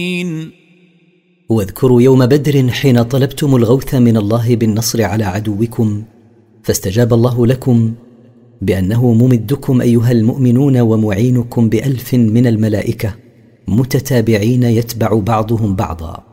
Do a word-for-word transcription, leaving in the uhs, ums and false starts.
واذكروا يوم بدر حين طلبتم الغوث من الله بالنصر على عدوكم فاستجاب الله لكم بأنه ممدكم أيها المؤمنون ومعينكم بألف من الملائكة متتابعين يتبع بعضهم بعضا.